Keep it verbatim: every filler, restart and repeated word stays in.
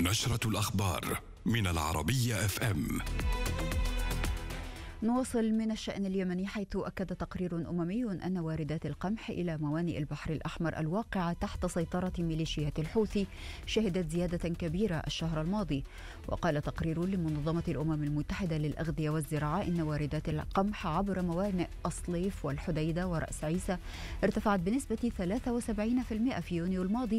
نشرة الأخبار من العربية اف ام. نواصل من الشأن اليمني، حيث أكد تقرير أممي أن واردات القمح إلى موانئ البحر الأحمر الواقعة تحت سيطرة ميليشيات الحوثي شهدت زيادة كبيرة الشهر الماضي. وقال تقرير لمنظمة الأمم المتحدة للأغذية والزراعة إن واردات القمح عبر موانئ الصليف والحديدة ورأس عيسى ارتفعت بنسبة ثلاثة وسبعين بالمئة في يونيو الماضي